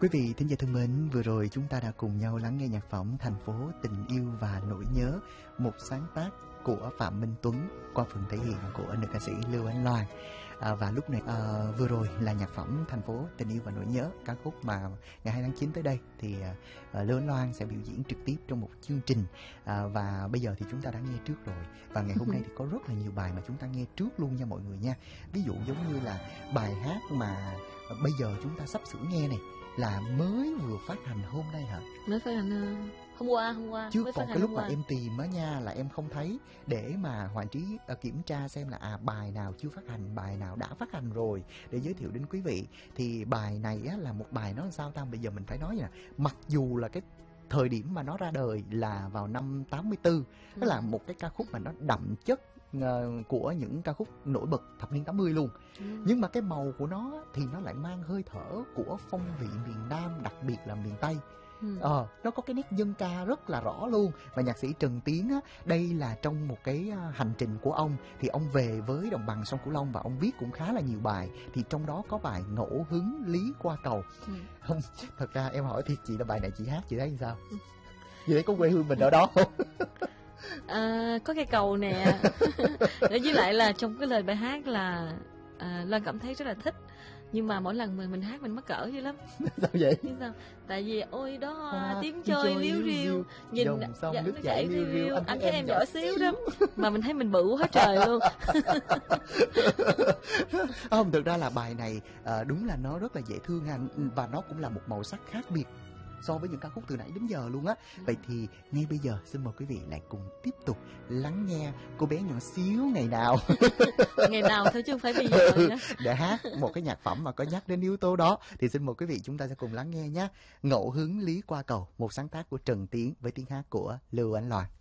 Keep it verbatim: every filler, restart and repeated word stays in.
Quý vị thính giả thân mến, vừa rồi chúng ta đã cùng nhau lắng nghe nhạc phẩm Thành phố tình yêu và nỗi nhớ, một sáng tác của Phạm Minh Tuấn qua phần thể hiện của nữ ca sĩ Lưu Ánh Loan. À, và lúc này à, vừa rồi là nhạc phẩm Thành phố tình yêu và nỗi nhớ, ca khúc mà ngày hai tháng chín tới đây thì à, Lưu Ánh Loan sẽ biểu diễn trực tiếp trong một chương trình. À, và bây giờ thì chúng ta đã nghe trước rồi, và ngày hôm nay thì có rất là nhiều bài mà chúng ta nghe trước luôn nha mọi người nha. Ví dụ giống như là bài hát mà bây giờ chúng ta sắp sửa nghe này là mới vừa phát hành hôm nay hả? Mới phát hành uh, hôm qua, hôm qua. Chứ mới còn phát cái lúc qua. mà em tìm á nha là em không thấy, để mà Hoàng Trí uh, kiểm tra xem là à bài nào chưa phát hành, bài nào đã phát hành rồi để giới thiệu đến quý vị. Thì bài này á là một bài nó sao ta, bây giờ mình phải nói nè, mặc dù là cái thời điểm mà nó ra đời là vào năm tám mươi tư, đó ừ. là một cái ca khúc mà nó đậm chất uh, của những ca khúc nổi bật thập niên tám mươi luôn. Ừ. Nhưng mà cái màu của nó thì nó lại mang hơi thở của phong vị miền Nam, đặc biệt là miền Tây. Ừ. Ờ, nó có cái nét dân ca rất là rõ luôn. Và nhạc sĩ Trần Tiến á, đây là trong một cái hành trình của ông thì ông về với đồng bằng sông Cửu Long và ông viết cũng khá là nhiều bài. Thì trong đó có bài Ngẫu Hứng Lý Qua Cầu. Ừ. Không, thật ra em hỏi thì chị là bài này chị hát chị thấy sao? Ừ. Chị thấy có quê hương mình ở đó không? À, có cây cầu nè. Với lại là trong cái lời bài hát là à, Loan cảm thấy rất là thích. Nhưng mà mỗi lần mình mình hát mình mắc cỡ dữ lắm. Sao vậy? Biết sao? Tại vì ôi đó à, tiếng chơi liếu riu, nhìn dòng sông dạ, nước chảy riu riu, anh, anh thấy em nhỏ xíu lắm. Mà mình thấy mình bự quá trời luôn. Không, thực ra là bài này à, đúng là nó rất là dễ thương ha, và nó cũng là một màu sắc khác biệt so với những ca khúc từ nãy đến giờ luôn á. Vậy thì ngay bây giờ xin mời quý vị lại cùng tiếp tục lắng nghe cô bé nhỏ xíu ngày nào ngày nào thôi chứ không phải bây giờ nữa. Để hát một cái nhạc phẩm mà có nhắc đến yếu tố đó thì xin mời quý vị chúng ta sẽ cùng lắng nghe nhé. Ngẫu Hứng Lý Qua Cầu, một sáng tác của Trần Tiến với tiếng hát của Lưu Ánh Loan.